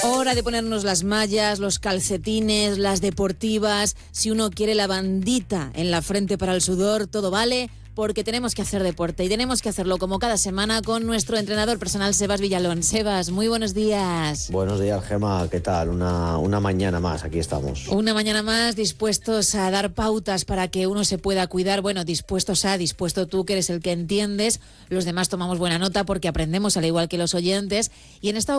Hora de ponernos las mallas, los calcetines, las deportivas. Si uno quiere la bandita en la frente para el sudor, todo vale, porque tenemos que hacer deporte y tenemos que hacerlo como cada semana con nuestro entrenador personal, Sebas Villalón. Sebas, muy buenos días. Buenos días, Gemma. ¿Qué tal? Una mañana más, aquí estamos. Una mañana más, dispuestos a dar pautas para que uno se pueda cuidar. Bueno, dispuesto tú, que eres el que entiendes. Los demás tomamos buena nota porque aprendemos al igual que los oyentes. Y en esta